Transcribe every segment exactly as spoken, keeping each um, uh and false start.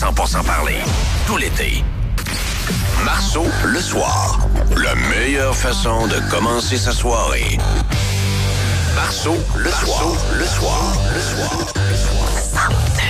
cent pour cent parler. Tout l'été. Marceau, le soir. La meilleure façon de commencer sa soirée. Marceau, le soir. Le soir. Le soir. Le soir.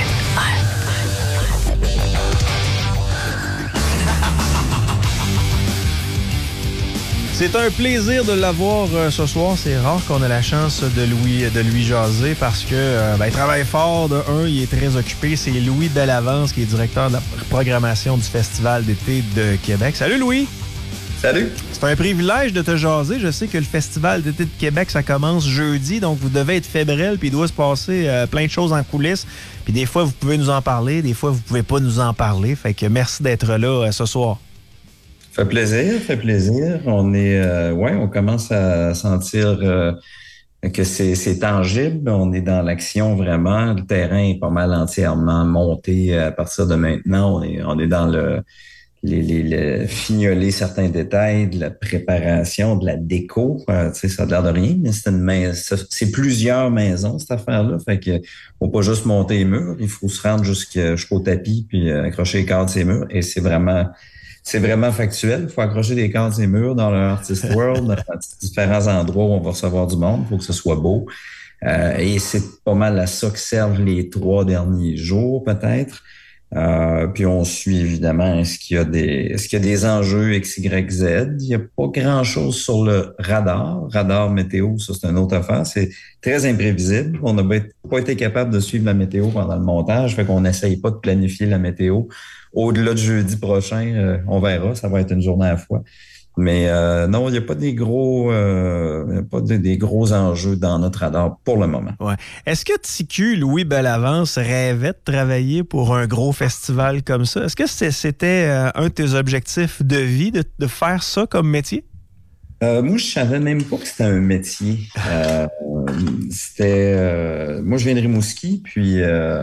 C'est un plaisir de l'avoir euh, ce soir. C'est rare qu'on ait la chance de lui, de lui jaser parce que euh, ben, il travaille fort. De un, il est très occupé. C'est Louis Bellavance qui est directeur de la programmation du Festival d'été de Québec. Salut Louis! Salut! C'est un privilège de te jaser. Je sais que le Festival d'été de Québec, ça commence jeudi, donc vous devez être fébrile, puis il doit se passer euh, plein de choses en coulisses. Puis des fois, vous pouvez nous en parler, des fois, vous pouvez pas nous en parler. Fait que merci d'être là euh, ce soir. Fait plaisir, fait plaisir. On est, euh, ouais, on commence à sentir euh, que c'est, c'est tangible. On est dans l'action vraiment. Le terrain est pas mal entièrement monté à partir de maintenant. On est, on est dans le, les, les, le fignoler certains détails de la préparation, de la déco. Euh, tu sais, ça a l'air de rien, mais c'est une main, c'est plusieurs maisons cette affaire-là. Fait que faut pas juste monter les murs. Il faut se rendre jusqu'au tapis puis accrocher les cadres de ces murs. Et c'est vraiment C'est vraiment factuel. Il faut accrocher des cadres des murs dans le Artist World, dans différents endroits où on va recevoir du monde. Il faut que ce soit beau. Euh, et c'est pas mal à ça que servent les trois derniers jours, peut-être. Euh, puis on suit évidemment est-ce qu'il y a des est-ce qu'il y a des enjeux X, Y, Z. Il n'y a pas grand-chose sur le radar. Radar météo, ça c'est une autre affaire. C'est très imprévisible. On n'a pas été capable de suivre la météo pendant le montage, fait qu'on n'essaye pas de planifier la météo. Au-delà de jeudi prochain, euh, on verra, ça va être une journée à la fois. Mais euh, non, il n'y a pas des gros euh, pas des, des gros enjeux dans notre radar pour le moment. Ouais. Est-ce que T Q, Louis Bellavance, rêvait de travailler pour un gros festival comme ça? Est-ce que c'était euh, un de tes objectifs de vie, de, de faire ça comme métier? Euh, moi, je savais même pas que c'était un métier. Euh, c'était euh, moi, je viens de Rimouski, puis euh,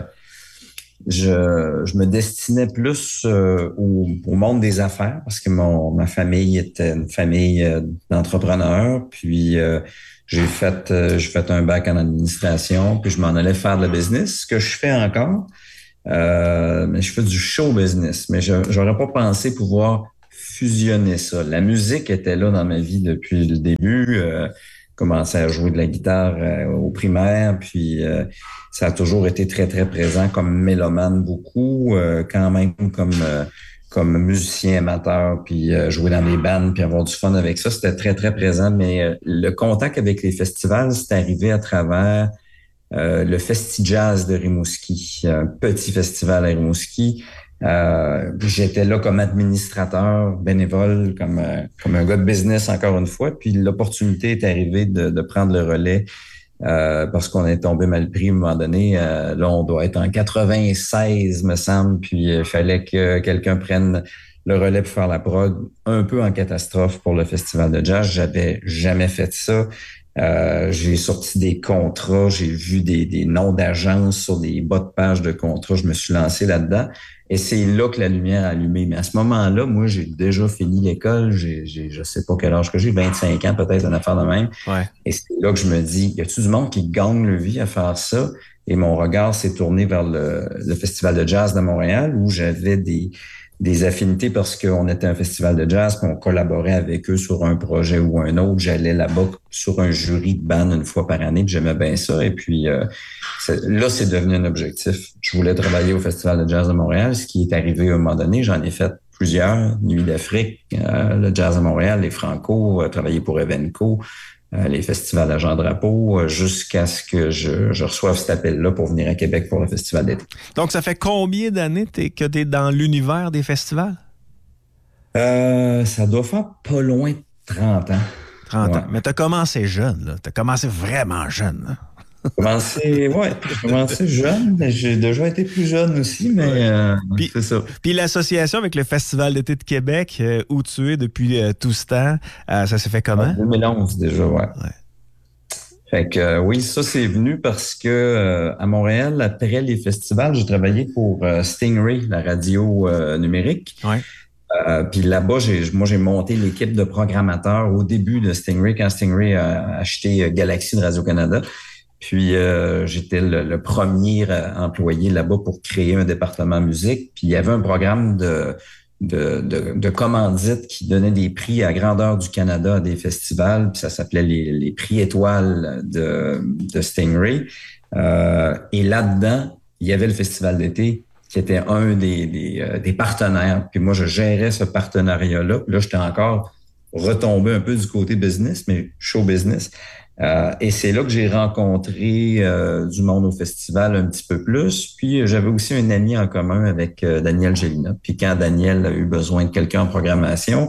Je, je me destinais plus euh, au, au monde des affaires parce que mon ma famille était une famille euh, d'entrepreneurs. Puis euh, j'ai fait euh, j'ai fait un bac en administration, puis je m'en allais faire de la business, ce que je fais encore. Euh, mais je fais du show business. Mais je, j'aurais pas pensé pouvoir fusionner ça. La musique était là dans ma vie depuis le début. Euh, commencé à jouer de la guitare euh, au primaire, puis euh, ça a toujours été très, très présent comme mélomane beaucoup, euh, quand même comme euh, comme musicien amateur, puis euh, jouer dans des bands, puis avoir du fun avec ça, c'était très, très présent. Mais euh, le contact avec les festivals, c'est arrivé à travers euh, le Festi Jazz de Rimouski, un petit festival à Rimouski. Euh, j'étais là comme administrateur bénévole, comme euh, comme un gars de business encore une fois. Puis l'opportunité est arrivée de, de prendre le relais euh, parce qu'on est tombé mal pris à un moment donné. Euh, là, on doit être en quatre-vingt-seize, me semble. Puis il fallait que quelqu'un prenne le relais pour faire la prog, un peu en catastrophe pour le festival de jazz. J'avais jamais fait ça. Euh, j'ai sorti des contrats, j'ai vu des, des noms d'agences sur des bas de page de contrats. Je me suis lancé là-dedans. Et c'est là que la lumière a allumé. Mais à ce moment-là, moi, j'ai déjà fini l'école. J'ai, j'ai je sais pas quel âge que j'ai, vingt-cinq ans peut-être, une affaire de même. Ouais. Et c'est là que je me dis, y a-tu du monde qui gagne le vie à faire ça? Et mon regard s'est tourné vers le, le Festival de jazz de Montréal où j'avais des, des affinités parce qu'on était un festival de jazz, puis on collaborait avec eux sur un projet ou un autre. J'allais là-bas sur un jury de band une fois par année, puis j'aimais bien ça. Et puis euh, c'est, là, c'est devenu un objectif. Je voulais travailler au Festival de jazz de Montréal, ce qui est arrivé à un moment donné. J'en ai fait plusieurs, Nuit d'Afrique, euh, le jazz à Montréal, les Franco, euh, travailler pour Evenco, euh, les festivals à Jean-Drapeau, euh, jusqu'à ce que je, je reçoive cet appel-là pour venir à Québec pour le festival d'été. Donc, ça fait combien d'années t'es, que tu es dans l'univers des festivals? Euh, ça doit faire pas loin de trente ans. trente ouais. ans. Mais tu as commencé jeune, là. Tu as commencé vraiment jeune, là. J'ai commencé, ouais, j'ai commencé jeune, mais j'ai déjà été plus jeune aussi, mais euh, puis, c'est ça. Puis l'association avec le Festival d'été de Québec, euh, où tu es depuis euh, tout ce temps, euh, ça s'est fait comment? En deux mille onze déjà, ouais. ouais. Fait que euh, oui, ça c'est venu parce que euh, à Montréal, après les festivals, j'ai travaillé pour euh, Stingray, la radio euh, numérique. Ouais. Euh, puis là-bas, j'ai, moi, j'ai monté l'équipe de programmateurs au début de Stingray, quand Stingray a acheté Galaxy de Radio-Canada. Puis euh, j'étais le, le premier employé là-bas pour créer un département musique. Puis il y avait un programme de, de, de, de commandite qui donnait des prix à grandeur du Canada à des festivals. Puis ça s'appelait les, les prix étoiles de, de Stingray. Euh, et là-dedans, il y avait le festival d'été qui était un des, des, euh, des partenaires. Puis moi, je gérais ce partenariat-là. Puis là, j'étais encore retombé un peu du côté business, mais show business. Euh, et c'est là que j'ai rencontré euh, du monde au festival un petit peu plus. Puis j'avais aussi un ami en commun avec euh, Daniel Gélina. Puis quand Daniel a eu besoin de quelqu'un en programmation,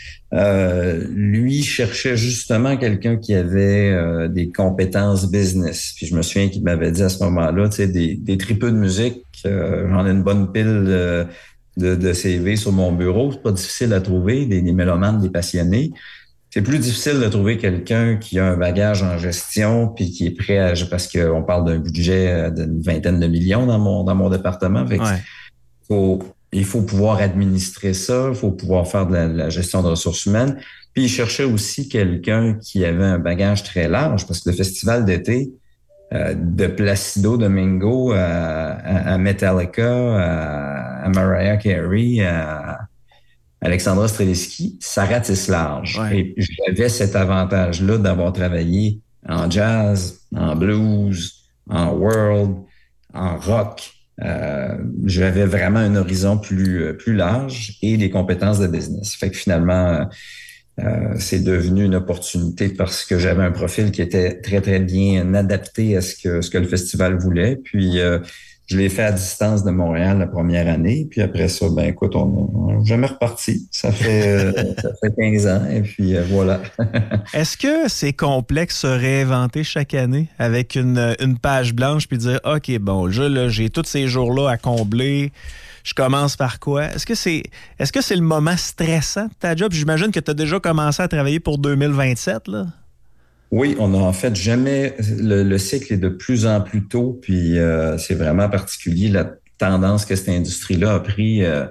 euh, lui cherchait justement quelqu'un qui avait euh, des compétences business. Puis je me souviens qu'il m'avait dit à ce moment-là, tu sais, des, des tripeux de musique, euh, j'en ai une bonne pile euh, de, de C V sur mon bureau. C'est pas difficile à trouver, des, des mélomanes, des passionnés. C'est plus difficile de trouver quelqu'un qui a un bagage en gestion puis qui est prêt à... Parce qu'on parle d'un budget d'une vingtaine de millions dans mon dans mon département. Fait que ouais. faut, il faut pouvoir administrer ça, il faut pouvoir faire de la, de la gestion de ressources humaines. Puis il cherchait aussi quelqu'un qui avait un bagage très large parce que le festival d'été, euh, de Placido Domingo à, à, à Metallica, à, à Mariah Carey, à Alexandra Streliski, ça ratisse large. Ouais. Et j'avais cet avantage-là d'avoir travaillé en jazz, en blues, en world, en rock. Euh, j'avais vraiment un horizon plus plus large et des compétences de business. Fait que finalement, euh, c'est devenu une opportunité parce que j'avais un profil qui était très, très bien adapté à ce que ce que le festival voulait. Puis, euh, je l'ai fait à distance de Montréal la première année. Puis après ça, ben écoute, on n'a jamais reparti. Ça fait, ça fait quinze ans et puis euh, voilà. Est-ce que c'est complexe se réinventer chaque année avec une, une page blanche puis dire « OK, bon, je, là, j'ai tous ces jours-là à combler. Je commence par quoi? » Est-ce que c'est est-ce que c'est le moment stressant de ta job? J'imagine que tu as déjà commencé à travailler pour deux mille vingt-sept, là. Oui, on a en fait jamais... Le, le cycle est de plus en plus tôt, puis euh, c'est vraiment particulier la tendance que cette industrie-là a pris euh,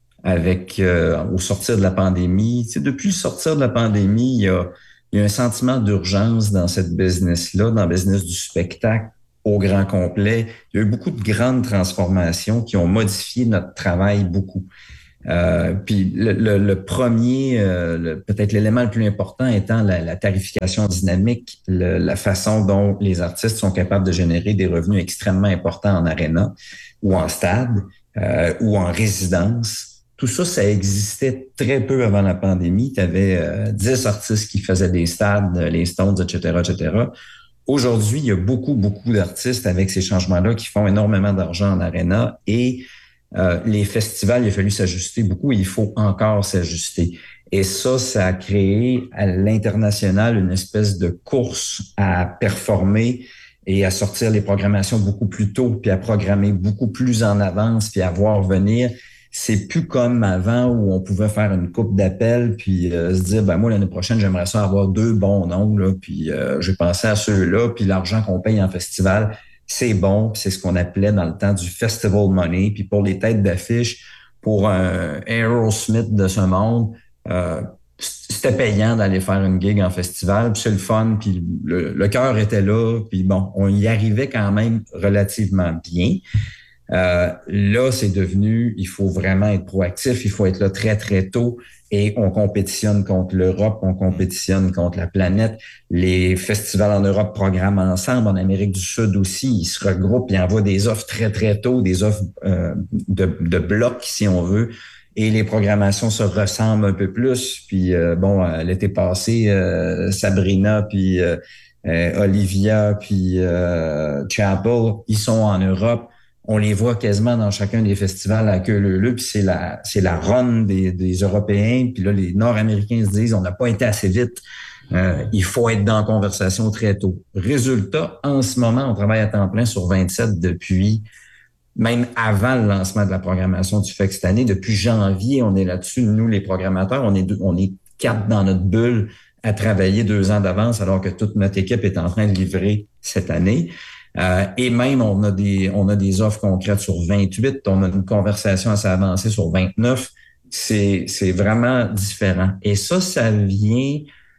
avec euh, au sortir de la pandémie. Tu sais, depuis le sortir de la pandémie, il y a, il y a un sentiment d'urgence dans cette business-là, dans le business du spectacle au grand complet. Il y a eu beaucoup de grandes transformations qui ont modifié notre travail beaucoup. Euh, puis le, le, le premier, euh, le, peut-être l'élément le plus important étant la, la tarification dynamique, le, la façon dont les artistes sont capables de générer des revenus extrêmement importants en aréna ou en stade euh, ou en résidence. Tout ça, ça existait très peu avant la pandémie. Tu avais euh, dix artistes qui faisaient des stades, les Stones, et cetera, et cetera. Aujourd'hui, il y a beaucoup, beaucoup d'artistes avec ces changements-là qui font énormément d'argent en aréna et Euh, les festivals, il a fallu s'ajuster beaucoup et il faut encore s'ajuster. Et ça, ça a créé à l'international une espèce de course à performer et à sortir les programmations beaucoup plus tôt, puis à programmer beaucoup plus en avance, puis à voir venir. C'est plus comme avant où on pouvait faire une coupe d'appels puis euh, se dire, ben moi, l'année prochaine, j'aimerais ça avoir deux bons noms, là, puis euh, j'ai pensé à ceux-là, puis l'argent qu'on paye en festival, c'est bon, puis c'est ce qu'on appelait dans le temps du festival money. Puis pour les têtes d'affiche, pour un Aerosmith de ce monde, euh, c'était payant d'aller faire une gig en festival, puis c'est le fun, puis le, le cœur était là, puis bon, on y arrivait quand même relativement bien. Euh, là, c'est devenu, il faut vraiment être proactif, il faut être là très, très tôt et on compétitionne contre l'Europe, on compétitionne contre la planète. Les festivals en Europe programment ensemble, en Amérique du Sud aussi, ils se regroupent, ils envoient des offres très, très tôt, des offres euh, de, de blocs, si on veut, et les programmations se ressemblent un peu plus. Puis, euh, bon, l'été passé, euh, Sabrina, puis euh, euh, Olivia, puis euh, Chapel, ils sont en Europe. On les voit quasiment dans chacun des festivals à queue leu-leu, puis c'est la c'est la run des, des Européens, puis là les Nord-Américains se disent on n'a pas été assez vite, euh, il faut être dans la conversation très tôt. Résultat, en ce moment, on travaille à temps plein sur vingt-sept depuis même avant le lancement de la programmation du F E C cette année, depuis janvier, on est là-dessus. Nous, les programmateurs, on est on est quatre dans notre bulle à travailler deux ans d'avance, alors que toute notre équipe est en train de livrer cette année. Euh, et même, on a des on a des offres concrètes sur vingt-huit, on a une conversation assez avancée sur vingt-neuf. C'est c'est vraiment différent. Et ça, ça vient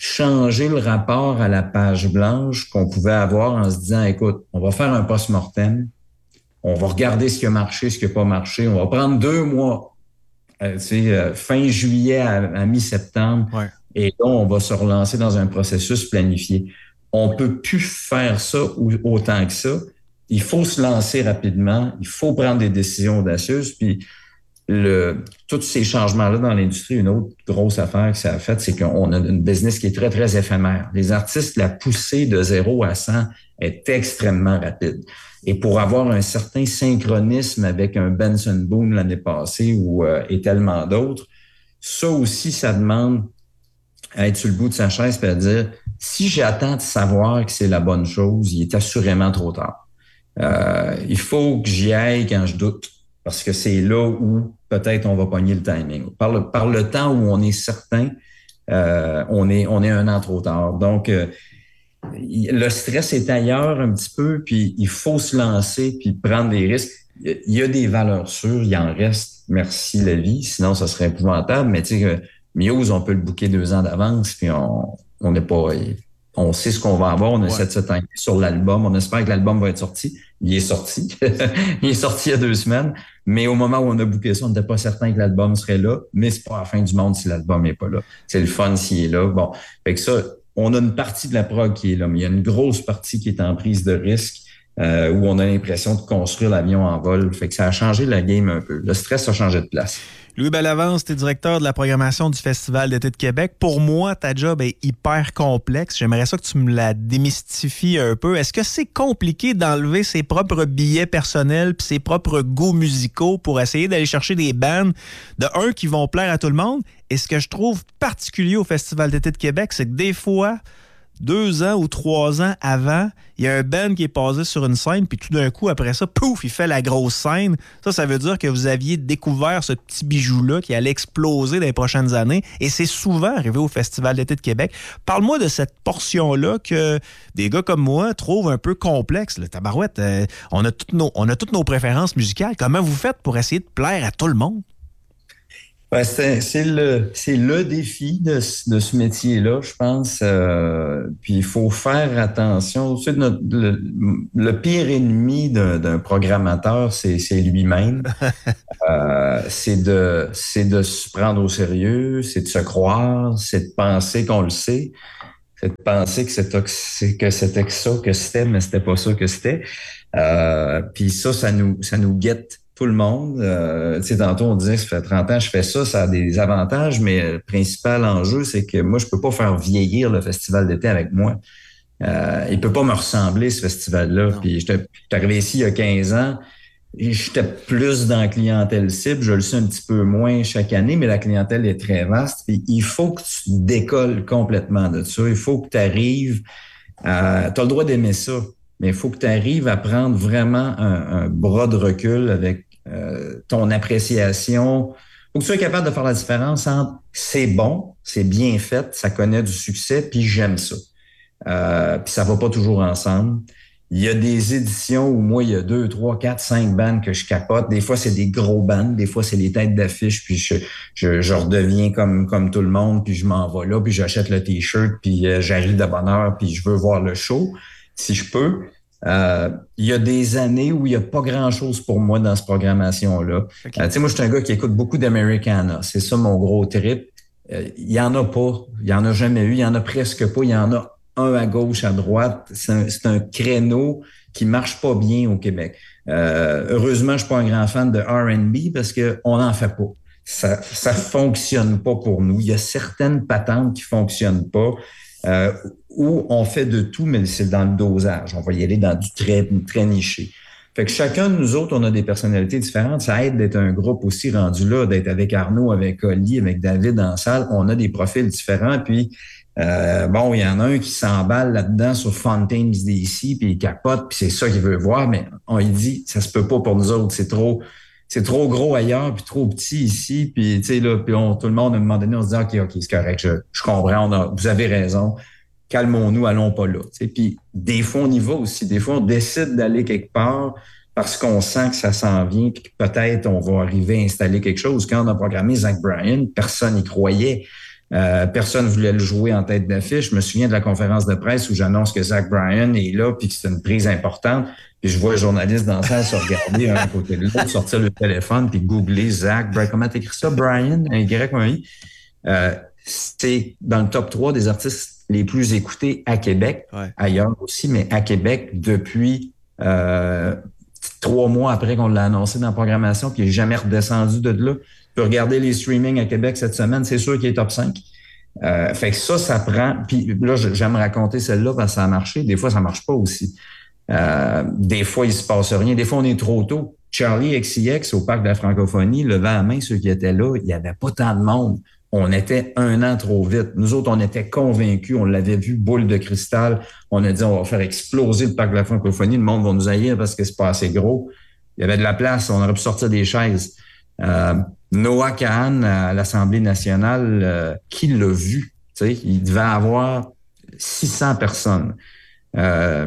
changer le rapport à la page blanche qu'on pouvait avoir en se disant, écoute, on va faire un post-mortem, on va regarder ce qui a marché, ce qui n'a pas marché, on va prendre deux mois, euh, tu sais, euh, fin juillet à, à mi-septembre, ouais. Et là, on va se relancer dans un processus planifié. On peut plus faire ça autant que ça. Il faut se lancer rapidement, il faut prendre des décisions audacieuses, puis le, tous ces changements-là dans l'industrie, une autre grosse affaire que ça a fait, c'est qu'on a une business qui est très, très éphémère. Les artistes, la poussée de zéro à cent est extrêmement rapide. Et pour avoir un certain synchronisme avec un Benson Boone l'année passée ou euh, et tellement d'autres, ça aussi, ça demande à être sur le bout de sa chaise et à dire, si j'attends de savoir que c'est la bonne chose, il est assurément trop tard. Euh, il faut que j'y aille quand je doute, parce que c'est là où peut-être on va pogner le timing. Par le, par le temps où on est certain, euh, on est on est un an trop tard. Donc, euh, le stress est ailleurs un petit peu, puis il faut se lancer puis prendre des risques. Il y a des valeurs sûres, il en reste, merci la vie, sinon ça serait épouvantable, mais tu sais, Muse, on peut le booker deux ans d'avance, puis on on n'est pas... On sait ce qu'on va avoir, on essaie de se tanker sur l'album, on espère que l'album va être sorti. Il est sorti, il est sorti il y a deux semaines, mais au moment où on a booké ça, on n'était pas certain que l'album serait là, mais c'est pas la fin du monde si l'album n'est pas là. C'est le fun s'il est là. Bon, fait que ça, on a une partie de la prog qui est là, mais il y a une grosse partie qui est en prise de risque, euh, où on a l'impression de construire l'avion en vol. Fait que ça a changé la game un peu. Le stress a changé de place. Louis Bellavance, tu es directeur de la programmation du Festival d'été de Québec. Pour moi, ta job est hyper complexe. J'aimerais ça que tu me la démystifies un peu. Est-ce que c'est compliqué d'enlever ses propres billets personnels puis ses propres goûts musicaux pour essayer d'aller chercher des bands de un qui vont plaire à tout le monde? Et ce que je trouve particulier au Festival d'été de Québec, c'est que des fois, deux ans ou trois ans avant, il y a un band qui est passé sur une scène, puis tout d'un coup, après ça, pouf, il fait la grosse scène. Ça, ça veut dire que vous aviez découvert ce petit bijou-là qui allait exploser dans les prochaines années, et c'est souvent arrivé au Festival d'été de Québec. Parle-moi de cette portion-là que des gars comme moi trouvent un peu complexe. Le tabarouette, euh, on a toutes nos, on a toutes nos préférences musicales. Comment vous faites pour essayer de plaire à tout le monde? Ben, c'est, c'est le c'est le défi de, de ce métier-là, je pense. Euh, puis il faut faire attention. Tu sais, notre, le, le pire ennemi d'un, d'un programmateur, c'est, c'est lui-même. euh, c'est de c'est de se prendre au sérieux, c'est de se croire, c'est de penser qu'on le sait, c'est de penser que c'était que c'était ça que c'était, mais c'était pas ça que c'était. Euh, puis ça, ça nous ça nous guette tout le monde. Euh, tu sais, tantôt, on disait que ça fait trente ans que je fais ça, ça a des avantages, mais le principal enjeu, c'est que moi, je peux pas faire vieillir le festival d'été avec moi. Euh, il peut pas me ressembler, ce festival-là. Puis, j'étais arrivé ici il y a quinze ans, et j'étais plus dans la clientèle cible. Je le sais un petit peu moins chaque année, mais la clientèle est très vaste. Puis, il faut que tu décolles complètement de ça. Il faut que tu arrives à... Tu as le droit d'aimer ça, mais il faut que tu arrives à prendre vraiment un, un bras de recul avec euh, ton appréciation. Il faut que tu sois capable de faire la différence entre c'est bon, c'est bien fait, ça connaît du succès, puis j'aime ça. Euh, puis ça va pas toujours ensemble. Il y a des éditions où moi, il y a deux, trois, quatre, cinq bandes que je capote. Des fois, c'est des gros bandes, des fois, c'est les têtes d'affiche, puis je, je, je redeviens comme, comme tout le monde, puis je m'en vais là, puis j'achète le T-shirt, puis euh, j'arrive de bonne heure, puis je veux voir le show. Si je peux. Euh, il y a des années où il n'y a pas grand-chose pour moi dans cette programmation-là. Okay. Euh, tu sais, moi, je suis un gars qui écoute beaucoup d'Americana. C'est ça mon gros trip. Euh, il n'y en a pas. Il n'y en a jamais eu. Il n'y en a presque pas. Il y en a un à gauche, à droite. C'est un, c'est un créneau qui marche pas bien au Québec. Euh, heureusement, je suis pas un grand fan de R and B parce que on n'en fait pas. Ça, ça fonctionne pas pour nous. Il y a certaines patentes qui fonctionnent pas. Euh, où on fait de tout, mais c'est dans le dosage. On va y aller dans du très, très niché. Fait que chacun de nous autres, on a des personnalités différentes. Ça aide d'être un groupe aussi rendu là, d'être avec Arnaud, avec Oli, avec David en salle. On a des profils différents. Puis, euh, bon, il y en a un qui s'emballe là-dedans sur Fontaines D C, puis il capote, puis c'est ça qu'il veut voir. Mais on lui dit, ça se peut pas pour nous autres. C'est trop... C'est trop gros ailleurs, puis trop petit ici, puis tu sais là, puis on, tout le monde à un moment donné, on se dit ok, ok, c'est correct, je, je comprends, on a, vous avez raison, calmons-nous, allons pas là. Tu sais, puis des fois on y va aussi, des fois on décide d'aller quelque part parce qu'on sent que ça s'en vient, puis que peut-être on va arriver à installer quelque chose. Quand on a programmé Zach Bryan, personne n'y croyait. Euh, personne voulait le jouer en tête d'affiche. Je me souviens de la conférence de presse où j'annonce que Zach Bryan est là puis que c'est une prise importante. Puis je vois un journaliste dans la salle se regarder un à côté de l'autre, sortir le téléphone puis googler Zach Bryan. Comment t'écris ça, Bryan? Un Y, un I. Euh, c'est dans le top trois des artistes les plus écoutés à Québec, ouais. Ailleurs aussi, mais à Québec depuis euh, trois mois après qu'on l'a annoncé dans la programmation, puis il n'est jamais redescendu de là. Tu peux regarder les streamings à Québec cette semaine, c'est sûr qu'il est top cinq. Euh, fait que ça, ça prend... Puis là, j'aime raconter celle-là parce que ça a marché. Des fois, ça marche pas aussi. Euh, des fois, il se passe rien. Des fois, on est trop tôt. Charlie X C X au Parc de la Francophonie, levant la main, ceux qui étaient là, il n'y avait pas tant de monde. On était un an trop vite. Nous autres, on était convaincus. On l'avait vu, boule de cristal. On a dit, on va faire exploser le Parc de la Francophonie. Le monde va nous haïr parce que c'est pas assez gros. Il y avait de la place. On aurait pu sortir des chaises. Euh, Noah Kahan à l'Assemblée nationale, euh, qui l'a vu? Tu sais, il devait avoir six cents personnes. Euh,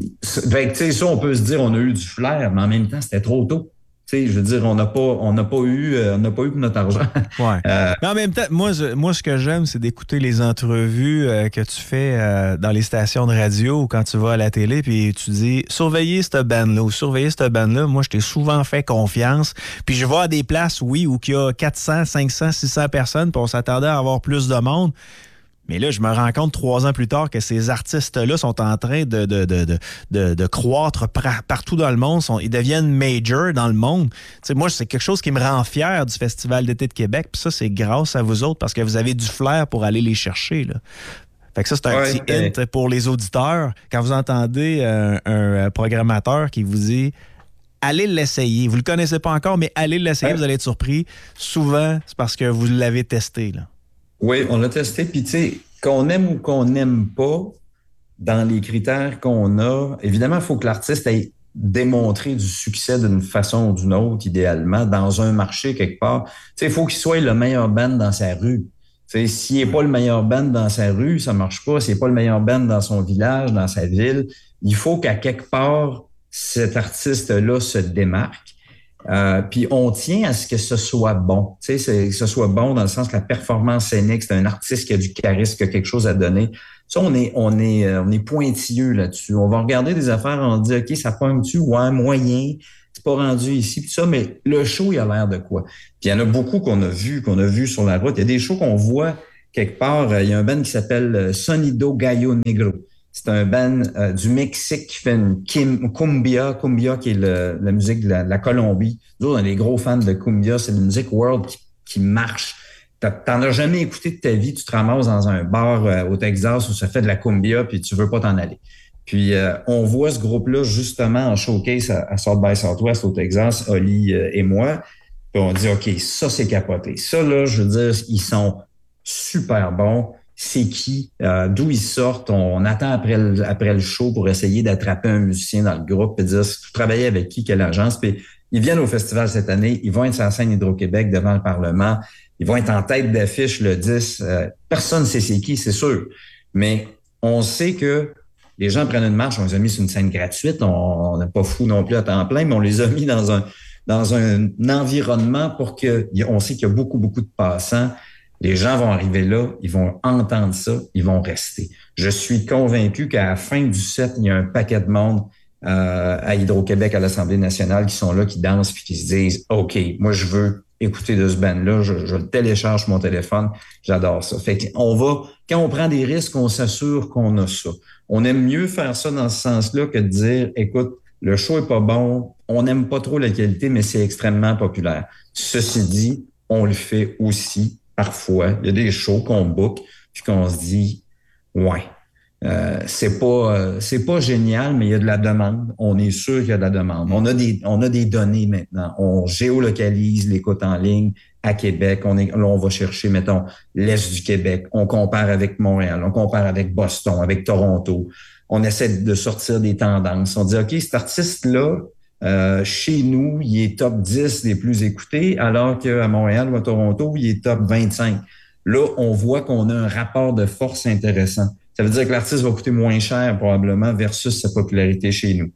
fait que, tu sais, ça, on peut se dire, on a eu du flair, mais en même temps, c'était trop tôt. Tu sais, je veux dire, on n'a pas, on n'a pas eu, euh, on n'a pas eu notre argent. Ouais. Euh, mais en même temps, moi, je, moi, ce que j'aime, c'est d'écouter les entrevues euh, que tu fais euh, dans les stations de radio ou quand tu vas à la télé, puis tu dis, surveillez cette bande-là ou surveillez cette bande-là. Moi, je t'ai souvent fait confiance. Puis je vais à des places, oui, où il y a quatre cents, cinq cents, six cents personnes, puis on s'attendait à avoir plus de monde. Mais là, je me rends compte trois ans plus tard que ces artistes-là sont en train de, de, de, de, de, de croître pra- partout dans le monde. Sont, ils deviennent major dans le monde. T'sais, moi, c'est quelque chose qui me rend fier du Festival d'été de Québec. Puis ça, c'est grâce à vous autres parce que vous avez du flair pour aller les chercher, là. Fait que ça, c'est un ouais, petit hint pour les auditeurs. Quand vous entendez un, un programmateur qui vous dit « Allez l'essayer », vous le connaissez pas encore, mais allez l'essayer, ouais. Vous allez être surpris. Souvent, c'est parce que vous l'avez testé, là. Oui, on l'a testé. Puis, tu sais, qu'on aime ou qu'on n'aime pas, dans les critères qu'on a, évidemment, il faut que l'artiste ait démontré du succès d'une façon ou d'une autre, idéalement, dans un marché quelque part. Tu sais, il faut qu'il soit le meilleur band dans sa rue. Tu sais, s'il n'est pas le meilleur band dans sa rue, ça marche pas. S'il n'est pas le meilleur band dans son village, dans sa ville, il faut qu'à quelque part, cet artiste-là se démarque. Euh, puis on tient à ce que ce soit bon, tu sais, que ce soit bon dans le sens que la performance scénique, c'est un artiste qui a du charisme, qui a quelque chose à donner. Ça, on est, on est, on est pointilleux là-dessus. On va regarder des affaires, on dit, OK, ça pointe-tu? Ouais, moyen, c'est pas rendu ici, puis ça, mais le show, il a l'air de quoi? Puis il y en a beaucoup qu'on a vu, qu'on a vu sur la route. Il y a des shows qu'on voit quelque part. Il y a un band qui s'appelle Sonido Gallo Negro. C'est un band euh, du Mexique qui fait une kim, cumbia, cumbia qui est le, la musique de la, de la Colombie. Nous autres, on est des gros fans de cumbia. C'est une musique world qui, qui marche. T'en as jamais écouté de ta vie. Tu te ramasses dans un bar euh, au Texas où ça fait de la cumbia puis tu veux pas t'en aller. Puis euh, on voit ce groupe-là justement en showcase à, à South by Southwest au Texas, Oli euh, et moi. Puis on dit, OK, ça, c'est capoté. Ça, là, je veux dire, ils sont super bons. C'est qui, euh, d'où ils sortent. On, on attend après le, après le show pour essayer d'attraper un musicien dans le groupe et dire, tu travaillais avec qui, quelle agence. Puis ils viennent au festival cette année, ils vont être sur la scène Hydro-Québec devant le Parlement, ils vont être en tête d'affiche le dix. Euh, personne ne sait c'est qui, c'est sûr. Mais on sait que les gens prennent une marche, on les a mis sur une scène gratuite, on n'est pas fou non plus à temps plein, mais on les a mis dans un, dans un environnement pour que, on sait qu'il y a beaucoup, beaucoup de passants. Les gens vont arriver là, ils vont entendre ça, ils vont rester. Je suis convaincu qu'à la fin du set, il y a un paquet de monde euh, à Hydro-Québec, à l'Assemblée nationale, qui sont là, qui dansent puis qui se disent « OK, moi, je veux écouter de ce band-là, je, je le télécharge sur mon téléphone, j'adore ça. » Fait qu'on va, quand on prend des risques, on s'assure qu'on a ça. On aime mieux faire ça dans ce sens-là que de dire « Écoute, le show est pas bon, on n'aime pas trop la qualité, mais c'est extrêmement populaire. » Ceci dit, on le fait aussi. Parfois, il y a des shows qu'on book puis qu'on se dit ouais, euh, c'est pas euh, c'est pas génial, mais il y a de la demande. On est sûr qu'il y a de la demande. On a des on a des données maintenant. On géolocalise l'écoute en ligne à Québec. On est là, on va chercher, mettons, l'Est du Québec. On compare avec Montréal, on compare avec Boston, avec Toronto. On essaie de sortir des tendances. On dit OK, cet artiste-là, Euh, chez nous, il est top dix des plus écoutés, alors qu'à Montréal ou à Toronto, il est top vingt-cinq. Là, on voit qu'on a un rapport de force intéressant. Ça veut dire que l'artiste va coûter moins cher probablement versus sa popularité chez nous.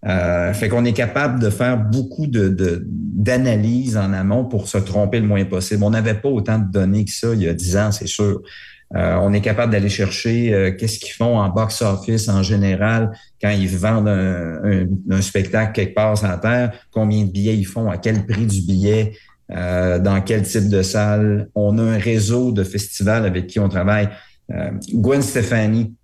Euh, fait qu'on est capable de faire beaucoup de, de, d'analyses en amont pour se tromper le moins possible. On n'avait pas autant de données que ça il y a dix ans, c'est sûr. Euh, on est capable d'aller chercher euh, qu'est-ce qu'ils font en box-office en général quand ils vendent un, un, un spectacle quelque part sur la terre, combien de billets ils font, à quel prix du billet, euh, dans quel type de salle. On a un réseau de festivals avec qui on travaille. Euh, Gwen Stefani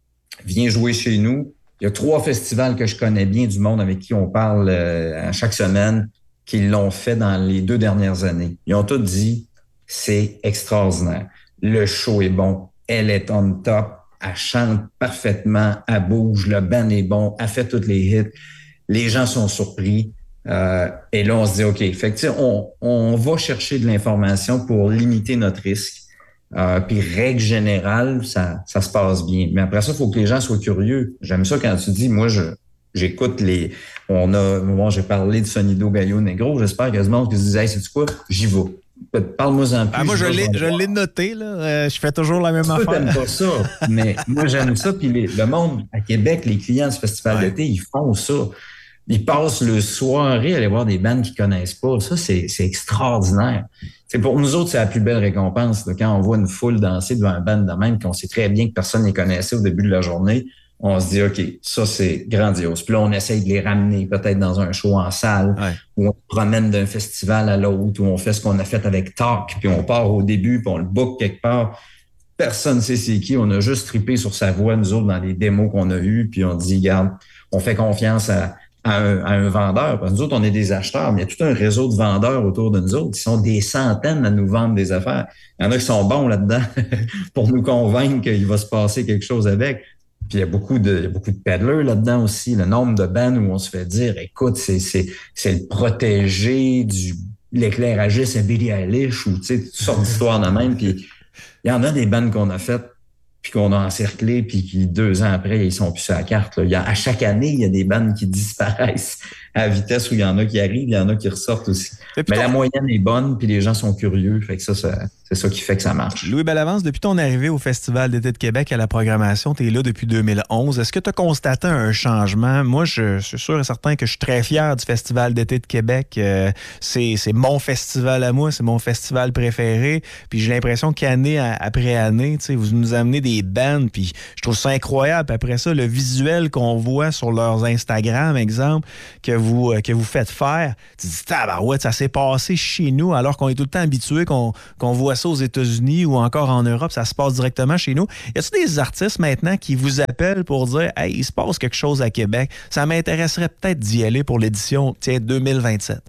vient jouer chez nous. Il y a trois festivals que je connais bien du monde avec qui on parle euh, à chaque semaine qui l'ont fait dans les deux dernières années. Ils ont tous dit, c'est extraordinaire. Le show est bon, elle est on top, elle chante parfaitement, elle bouge, le band est bon, elle fait tous les hits. Les gens sont surpris. Euh, et là, on se dit, OK, fait que, on, on va chercher de l'information pour limiter notre risque. Euh, puis règle générale, ça, ça se passe bien. Mais après ça, il faut que les gens soient curieux. J'aime ça quand tu dis, moi, je j'écoute les... On a... Moi, j'ai parlé de Sonido Gallo Negro. J'espère qu'il y a du monde qui se dit, hey, sais-tu quoi? J'y vais. Parle-moi-en plus. Ah, moi, je l'ai, je l'ai noté, là. Euh, je fais toujours la même Toi, affaire. T'aimes pas ça, mais moi, j'aime ça. Puis les, le monde, à Québec, les clients du Festival ouais. d'été, ils font ça. Ils passent le soirée à aller voir des bandes qu'ils connaissent pas. Ça, c'est, c'est extraordinaire. C'est pour nous autres, c'est la plus belle récompense. Là, quand on voit une foule danser devant un band de même, qu'on sait très bien que personne ne les connaissait au début de la journée, on se dit, OK, ça, c'est grandiose. Puis là, on essaye de les ramener peut-être dans un show en salle, ouais. où on se promène d'un festival à l'autre, où on fait ce qu'on a fait avec Talk, puis on part au début, puis on le book quelque part. Personne ne sait c'est qui. On a juste trippé sur sa voix, nous autres, dans les démos qu'on a eues, puis on dit, regarde, on fait confiance à, à, un, à un vendeur. Parce que nous autres, on est des acheteurs, mais il y a tout un réseau de vendeurs autour de nous autres. Ils sont des centaines à nous vendre des affaires. Il y en a qui sont bons là-dedans pour nous convaincre qu'il va se passer quelque chose avec. Puis il y a beaucoup de, il y a beaucoup de peddlers là-dedans aussi. Le nombre de bands où on se fait dire, écoute, c'est, c'est, c'est le protégé du, l'éclairagiste à Billie Eilish ou, tu sais, toutes sortes d'histoires de même. Puis il y en a des bands qu'on a faites puis qu'on a encerclés puis qui, deux ans après, ils sont plus sur la carte, là. Il y a, à chaque année, il y a des bands qui disparaissent à vitesse où il y en a qui arrivent, il y en a qui ressortent aussi. Mais ton... la moyenne est bonne puis les gens sont curieux. Fait que ça, ça c'est ça qui fait que ça marche. Louis Bellavance, depuis ton arrivée au Festival d'été de Québec à la programmation, tu es là depuis deux mille onze. Est-ce que tu as constaté un changement? Moi, je, je suis sûr et certain que je suis très fier du Festival d'été de Québec. Euh, c'est, c'est mon festival à moi, c'est mon festival préféré. Puis j'ai l'impression qu'année après année, vous nous amenez des bands, puis je trouve ça incroyable. Puis après ça, le visuel qu'on voit sur leurs Instagram, exemple, que vous, que vous faites faire, tu te dis, tabarouette, ça s'est passé chez nous, alors qu'on est tout le temps habitué qu'on, qu'on voit ça aux États-Unis ou encore en Europe, ça se passe directement chez nous. Y a-t-il des artistes maintenant qui vous appellent pour dire, hey, il se passe quelque chose à Québec, ça m'intéresserait peut-être d'y aller pour l'édition, tiens, deux mille vingt-sept?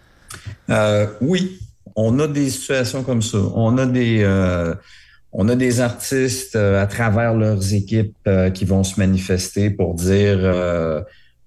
Euh, oui, on a des situations comme ça. On a des, euh, on a des artistes euh, à travers leurs équipes euh, qui vont se manifester pour dire, euh,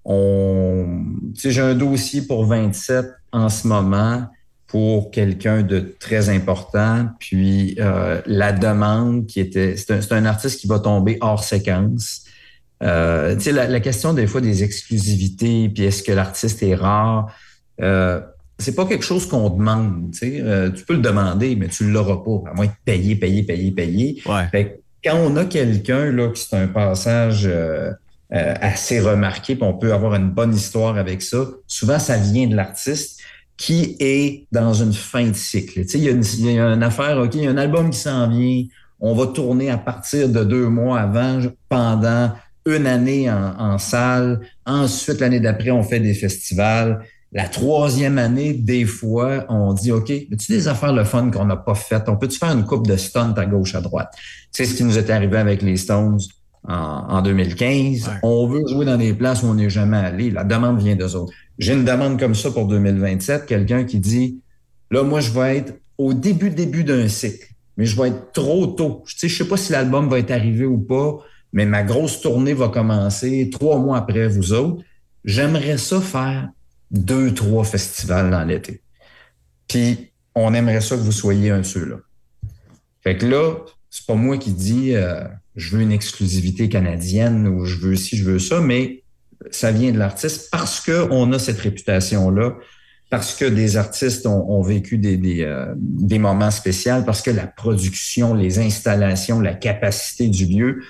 on, tu sais, j'ai un dossier pour vingt-sept en ce moment pour quelqu'un de très important, puis euh, la demande qui était... C'est un, c'est un artiste qui va tomber hors séquence. Euh, tu sais, la, la question des fois des exclusivités, puis est-ce que l'artiste est rare, euh, c'est pas quelque chose qu'on demande, tu sais. Euh, tu peux le demander, mais tu l'auras pas, à moins de payer, payer, payer, payer. Ouais. Fait que quand on a quelqu'un, là, qui c'est un passage euh, euh, assez remarqué, puis on peut avoir une bonne histoire avec ça, souvent, ça vient de l'artiste qui est dans une fin de cycle. Tu sais, il y a une, il y a une affaire, OK, il y a un album qui s'en vient, on va tourner à partir de deux mois avant, pendant une année en, en salle. Ensuite, l'année d'après, on fait des festivals. La troisième année, des fois, on dit, OK, as-tu des affaires le fun qu'on n'a pas faites? On peut-tu faire une coupe de stunts à gauche, à droite? C'est ce qui nous est arrivé avec les Stones en, en deux mille quinze. Ouais. On veut jouer dans des places où on n'est jamais allé. La demande vient d'eux autres. J'ai une demande comme ça pour deux mille vingt-sept. Quelqu'un qui dit, là, moi, je vais être au début, début d'un cycle, mais je vais être trop tôt. Tu sais, je sais pas si l'album va être arrivé ou pas, mais ma grosse tournée va commencer trois mois après vous autres. J'aimerais ça faire deux, trois festivals dans l'été. Puis, on aimerait ça que vous soyez un de ceux-là. Fait que là, c'est pas moi qui dis euh, je veux une exclusivité canadienne ou je veux ci, je veux ça, mais ça vient de l'artiste parce qu'on a cette réputation-là, parce que des artistes ont, ont vécu des, des, euh, des moments spéciaux, parce que la production, les installations, la capacité du lieu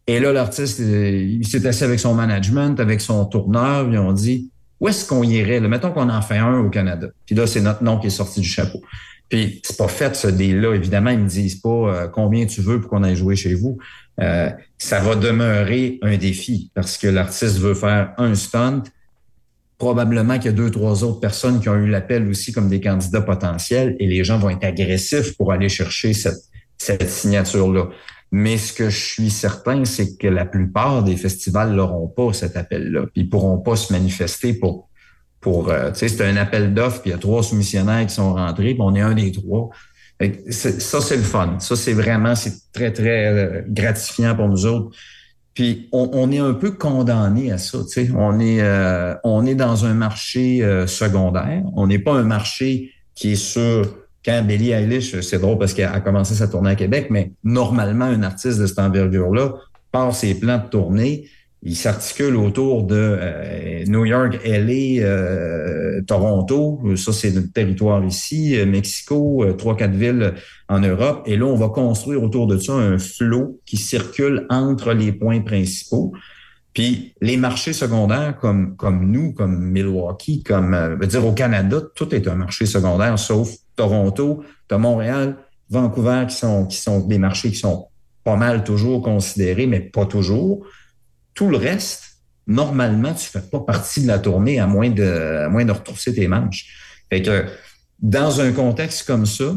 Et là, l'artiste, il s'est assis avec son management, avec son tourneur, ils ont dit, où est-ce qu'on irait? Là, mettons qu'on en fait un au Canada. Puis là, c'est notre nom qui est sorti du chapeau. Puis c'est pas fait, ce deal-là. Évidemment, ils me disent pas euh, combien tu veux pour qu'on aille jouer chez vous. Euh, ça va demeurer un défi parce que l'artiste veut faire un stunt. Probablement qu'il y a deux, trois autres personnes qui ont eu l'appel aussi comme des candidats potentiels et les gens vont être agressifs pour aller chercher cette, cette signature-là. Mais ce que je suis certain, c'est que la plupart des festivals n'auront pas cet appel-là. Puis ils pourront pas se manifester pour, pour, euh, tu sais, c'est un appel d'offres, puis il y a trois soumissionnaires qui sont rentrés, puis on est un des trois. C'est, ça, c'est le fun. Ça, c'est vraiment, c'est très, très euh, gratifiant pour nous autres. Puis on, on est un peu condamné à ça, tu sais. On est, euh, on est dans un marché euh, secondaire. On n'est pas un marché qui est sur... Quand Billie Eilish, c'est drôle parce qu'elle a commencé sa tournée à Québec, mais normalement, un artiste de cette envergure-là part ses plans de tournée, il s'articule autour de euh, New York, L A, euh, Toronto, ça c'est notre territoire ici, euh, Mexico, euh, trois, quatre villes en Europe, et là, on va construire autour de ça un flot qui circule entre les points principaux. Puis les marchés secondaires comme comme nous, comme Milwaukee, comme euh, veut dire au Canada, tout est un marché secondaire, sauf Toronto, t'as Montréal, Vancouver qui sont qui sont des marchés qui sont pas mal toujours considérés, mais pas toujours. Tout le reste, normalement, tu fais pas partie de la tournée à moins de à moins de retrousser tes manches. Fait que dans un contexte comme ça,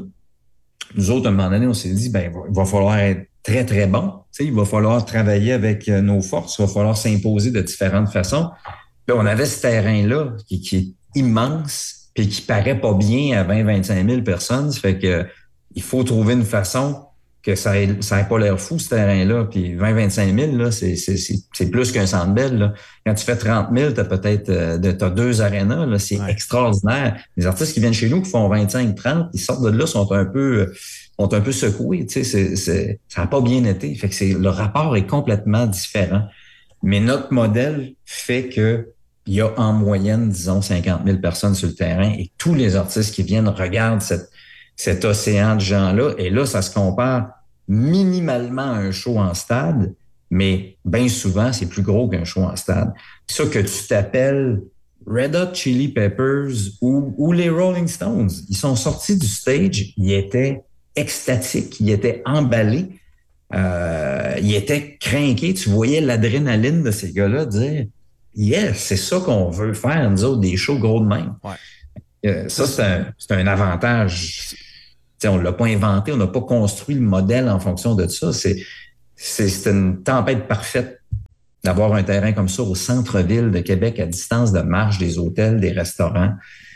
nous autres, à un moment donné, on s'est dit, ben il va falloir être très, très bon. Tu sais, il va falloir travailler avec nos forces, il va falloir s'imposer de différentes façons. Puis on avait ce terrain-là qui, qui est immense puis qui paraît pas bien à vingt à vingt-cinq mille personnes. Ça fait que il faut trouver une façon que ça ait, ça ait pas l'air fou, ce terrain-là. Puis vingt à vingt-cinq mille, là, c'est, c'est, c'est, c'est plus qu'un Centre Bell, là. Quand tu fais trente mille, t'as peut-être euh, de, t'as deux arénas, là. C'est ouais. extraordinaire. Les artistes qui viennent chez nous, qui font vingt-cinq trente, ils sortent de là, sont un peu, sont un peu secoués, tu sais, c'est, c'est, ça n'a pas bien été. Fait que c'est, le rapport est complètement différent. Mais notre modèle fait que il y a en moyenne, disons, cinquante mille personnes sur le terrain et tous les artistes qui viennent regardent cette, cet océan de gens-là. Et là, ça se compare minimalement à un show en stade, mais bien souvent, c'est plus gros qu'un show en stade. Ça que tu t'appelles Red Hot Chili Peppers ou, ou les Rolling Stones, ils sont sortis du stage, ils étaient extatiques, ils étaient emballés, euh, ils étaient crinqués. Tu voyais l'adrénaline de ces gars-là dire « Yes, c'est ça qu'on veut faire, nous autres, des shows gros de même. Ouais. » Euh, ça, c'est un, c'est un avantage. T'sais, on l'a pas inventé, on n'a pas construit le modèle en fonction de ça. C'est, c'est, c'est une tempête parfaite d'avoir un terrain comme ça au centre-ville de Québec, à distance de marche des hôtels, des restaurants,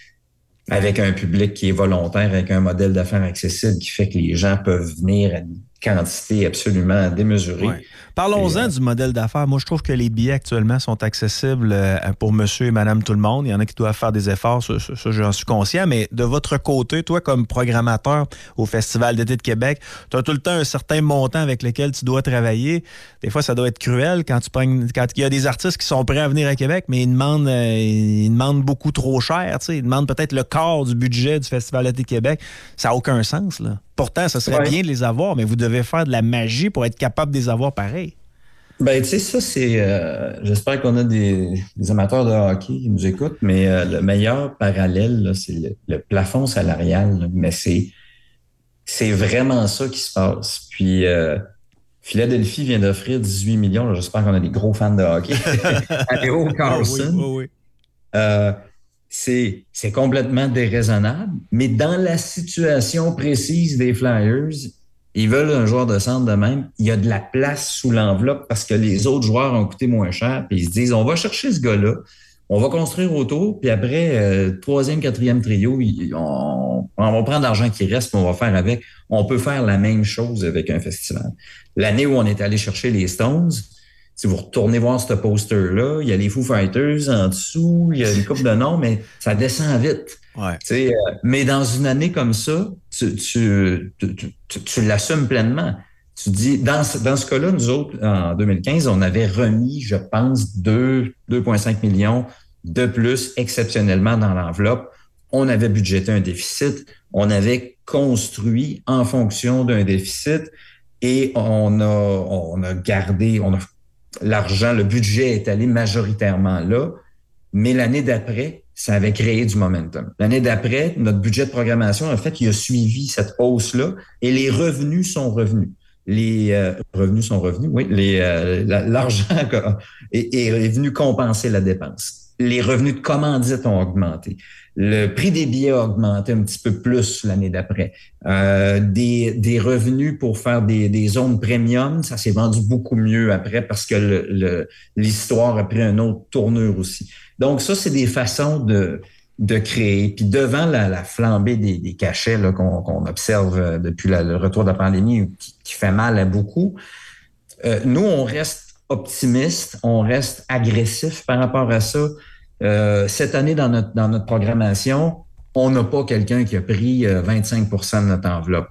avec un public qui est volontaire, avec un modèle d'affaires accessible qui fait que les gens peuvent venir à une quantité absolument démesurée. Ouais. Parlons-en et, euh, du modèle d'affaires. Moi, je trouve que les billets actuellement sont accessibles pour monsieur et madame tout le monde. Il y en a qui doivent faire des efforts, ça, ça, ça j'en suis conscient. Mais de votre côté, toi, comme programmateur au Festival d'été de Québec, tu as tout le temps un certain montant avec lequel tu dois travailler. Des fois, ça doit être cruel quand tu prends, quand il y a des artistes qui sont prêts à venir à Québec, mais ils demandent, euh, ils demandent beaucoup trop cher. Tu sais, ils demandent peut-être le quart du budget du Festival d'été de Québec. Ça n'a aucun sens, là. Pourtant, ça serait ouais. bien de les avoir, mais vous devez faire de la magie pour être capable de les avoir pareil. Ben, tu sais, ça, c'est... Euh, j'espère qu'on a des, des amateurs de hockey qui nous écoutent, mais euh, le meilleur parallèle, là, c'est le, le plafond salarial. Là, mais c'est, c'est vraiment ça qui se passe. Puis, euh, Philadelphie vient d'offrir dix-huit millions. Là, j'espère qu'on a des gros fans de hockey. à Leo Carlson. Oui, oui, oui. Euh, C'est, c'est complètement déraisonnable, mais dans la situation précise des Flyers, ils veulent un joueur de centre de même. Il y a de la place sous l'enveloppe parce que les autres joueurs ont coûté moins cher. Puis ils se disent, on va chercher ce gars-là, on va construire autour, puis après, euh, troisième, quatrième trio, on, on va prendre l'argent qui reste, puis on va faire avec. On peut faire la même chose avec un festival. L'année où on est allé chercher les Stones, si vous retournez voir ce poster-là, il y a les Foo Fighters en dessous, il y a une couple de noms, mais ça descend vite. Ouais. Euh, mais dans une année comme ça, tu, tu, tu, tu, tu l'assumes pleinement. Tu dis, dans, dans ce cas-là, nous autres, en deux mille quinze, on avait remis, je pense, deux virgule cinq millions de plus exceptionnellement dans l'enveloppe. On avait budgété un déficit. On avait construit en fonction d'un déficit. et on a, on a gardé, on a l'argent, le budget est allé majoritairement là, mais l'année d'après, ça avait créé du momentum. L'année d'après, notre budget de programmation, en fait, il a suivi cette hausse-là et les revenus sont revenus. Les euh, revenus sont revenus, oui. Les, euh, l'argent est, est venu compenser la dépense. Les revenus de commandite ont augmenté. Le prix des billets a augmenté un petit peu plus l'année d'après. Euh, des, des revenus pour faire des, des zones premium, ça s'est vendu beaucoup mieux après parce que le, le, l'histoire a pris une autre tournure aussi. Donc ça, c'est des façons de, de créer. Puis devant la, la flambée des, des cachets là, qu'on, qu'on observe depuis la, le retour de la pandémie qui, qui fait mal à beaucoup, euh, nous, on reste optimiste, on reste agressif par rapport à ça. Euh, cette année, dans notre, dans notre programmation, on n'a pas quelqu'un qui a pris euh, vingt-cinq pour cent de notre enveloppe.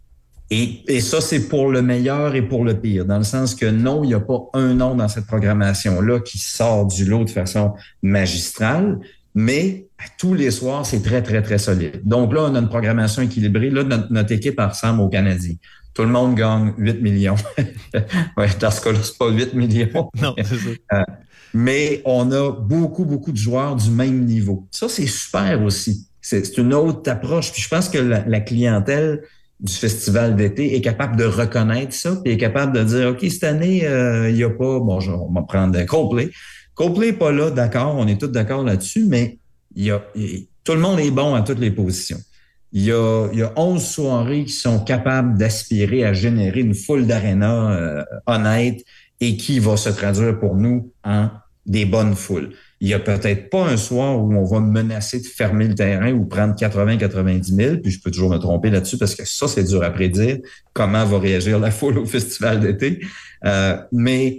Et, et ça, c'est pour le meilleur et pour le pire, dans le sens que non, il n'y a pas un nom dans cette programmation-là qui sort du lot de façon magistrale, mais à tous les soirs, c'est très, très, très solide. Donc là, on a une programmation équilibrée. Là, notre, notre équipe ressemble aux Canadiens. Tout le monde gagne huit millions. Ouais, dans ce cas-là, c'est pas huit millions. Non, c'est ça. Euh, mais on a beaucoup, beaucoup de joueurs du même niveau. Ça, c'est super aussi. C'est, c'est une autre approche. Puis je pense que la, la clientèle du festival d'été est capable de reconnaître ça, puis est capable de dire, OK, cette année, euh, il n'y a pas... Bon, je, on va prendre Coldplay. Coldplay n'est pas là, d'accord, on est tous d'accord là-dessus, mais il y a, il, tout le monde est bon à toutes les positions. Il y a, il y a onze soirées qui sont capables d'aspirer à générer une foule d'aréna euh, honnête et qui va se traduire pour nous en des bonnes foules. Il y a peut-être pas un soir où on va menacer de fermer le terrain ou prendre quatre-vingts à quatre-vingt-dix mille, puis je peux toujours me tromper là-dessus parce que ça, c'est dur à prédire, comment va réagir la foule au festival d'été. Euh, mais